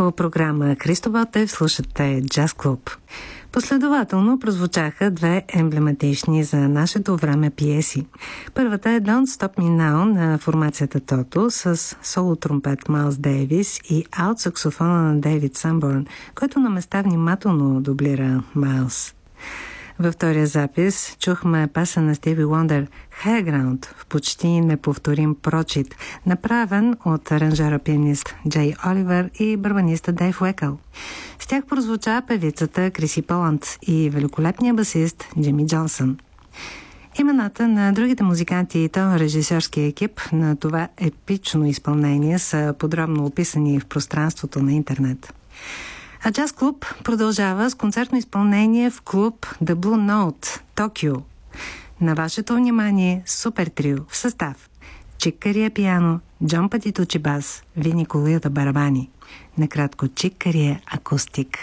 По програма Христо Ботев слушате Джаз Клуб. Последователно прозвучаха две емблематични за нашето време пиеси. Първата е Don't Stop Me Now на формацията Тото с соло-тромпет Майлс Дейвис и аут-саксофона на Дейвид Санборн, който на места внимателно дублира Майлс. Във втория запис чухме песен на Стиви Уондър Higher Ground в почти неповторим прочит, направен от аранжера-пианист Джей Оливер и барабаниста Дейв Уекъл. С тях прозвуча певицата Криси Поланд и великолепния басист Джими Джонсън. Имената на другите музиканти и то режисьорския екип на това епично изпълнение са подробно описани в пространството на интернет. А Джаз Клуб продължава с концертно изпълнение в клуб The Blue Note, Токио. На вашето внимание супер трио в състав Чик Кария пиано, Джон Патитучи бас, Вини Колуята барабани. Накратко Чик Кария акустик.